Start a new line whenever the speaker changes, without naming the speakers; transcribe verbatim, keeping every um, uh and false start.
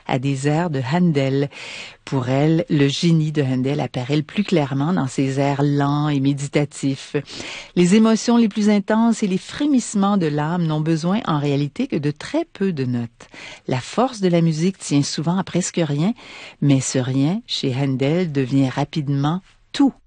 à des airs de Handel. Pour elle, le génie de Handel apparaît le plus clairement dans ses airs lents et méditatifs. Les émotions les plus intenses et les frémissements de l'âme n'ont besoin en réalité que de très peu de notes. La force de la musique tient souvent à presque rien, mais ce rien, chez Handel, devient rapidement tout.